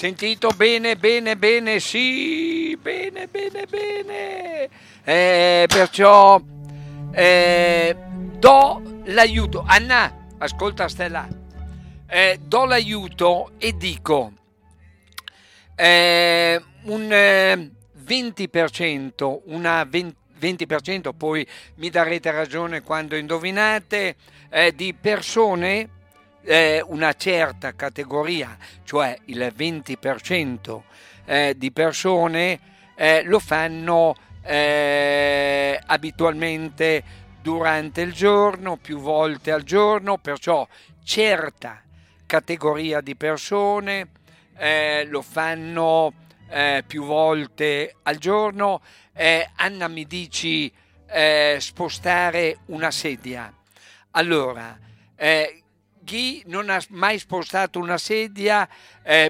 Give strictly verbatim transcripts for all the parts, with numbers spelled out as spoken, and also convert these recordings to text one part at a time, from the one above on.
Sentito bene, bene, bene, sì, bene, bene, bene. Eh, perciò eh, do l'aiuto. Anna, ascolta Stella, eh, do l'aiuto e dico eh, un eh, venti per cento, una venti per cento, poi mi darete ragione quando indovinate, eh, di persone, eh, una certa categoria, cioè il venti per cento eh, di persone eh, lo fanno eh, abitualmente durante il giorno, più volte al giorno, perciò certa categoria di persone eh, lo fanno eh, più volte al giorno. Eh, Anna, mi dici eh, spostare una sedia. Allora, eh, chi non ha mai spostato una sedia eh,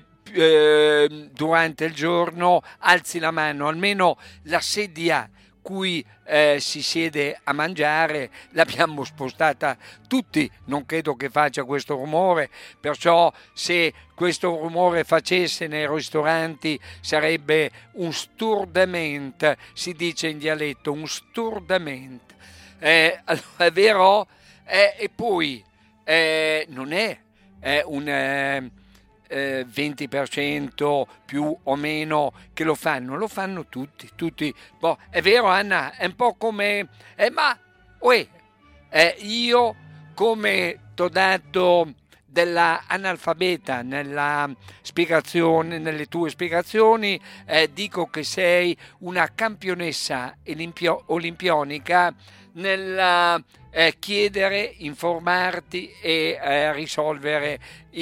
eh, durante il giorno, alzi la mano. Almeno la sedia cui eh, si siede a mangiare l'abbiamo spostata tutti, non credo che faccia questo rumore, perciò se questo rumore facesse nei ristoranti sarebbe un sturdement, si dice in dialetto, un sturdement. Eh, allora, è vero? Eh, e poi eh, non è, è un eh, eh, venti per cento più o meno che lo fanno, lo fanno tutti, tutti. Boh, è vero Anna, è un po' come, eh, ma uè, eh, io come t'ho dato della analfabeta nella spiegazione, nelle tue spiegazioni, eh, dico che sei una campionessa olimpio- olimpionica nel eh, chiedere, informarti e eh, risolvere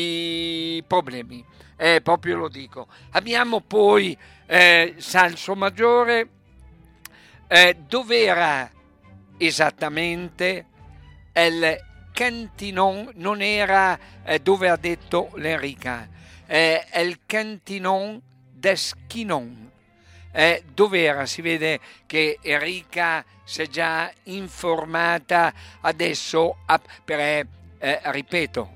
i problemi. Eh, proprio lo dico. Abbiamo poi eh, Salso Maggiore. Eh, dov'era esattamente il cantinon? Non era eh, dove ha detto l'Enrica, eh, è il cantinon d'Eschinon. Eh, dov'era? Si vede che Enrica si è già informata adesso a, per, eh, ripeto,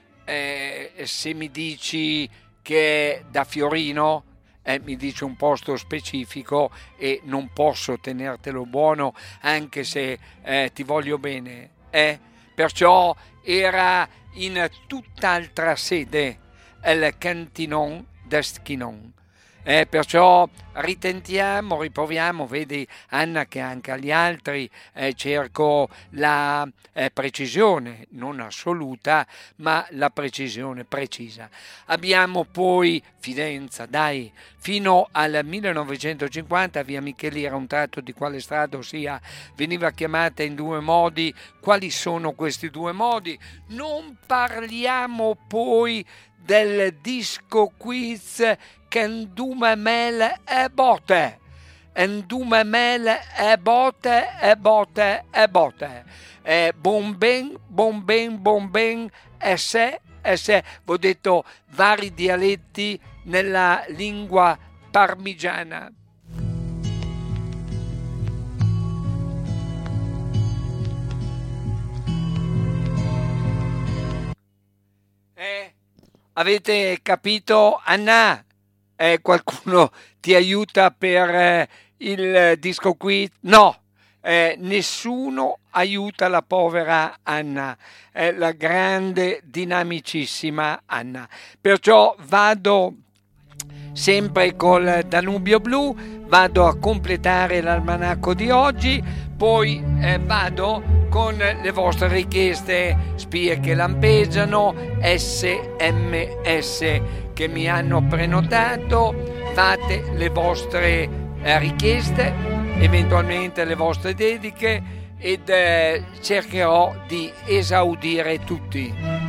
eh, se mi dici che è da Fiorino, eh, mi dici un posto specifico e non posso tenertelo buono anche se eh, ti voglio bene, eh? Perciò era in tutt'altra sede il cantinon d'Eschinon. Eh, perciò ritentiamo, riproviamo, vedi Anna che anche agli altri eh, cerco la eh, precisione, non assoluta, ma la precisione precisa. Abbiamo poi Fidenza, dai, fino al millenovecentocinquanta via Micheli era un tratto di quale strada, ossia veniva chiamata in due modi. Quali sono questi due modi? Non parliamo poi del disco quiz Kendumemel e bote, Endumemel e bote, e bote, e bote, eh, bomben, bomben, bomben, e se, e se, vi ho detto vari dialetti nella lingua parmigiana. Eh, avete capito, Anna? Eh, qualcuno ti aiuta per eh, il disco qui? No, eh, nessuno aiuta la povera Anna, eh, la grande dinamicissima Anna. Perciò vado sempre col Danubio Blu, vado a completare l'almanacco di oggi, poi eh, vado con le vostre richieste, spie che lampeggiano, S M S che mi hanno prenotato, fate le vostre eh, richieste, eventualmente le vostre dediche ed eh, cercherò di esaudire tutti.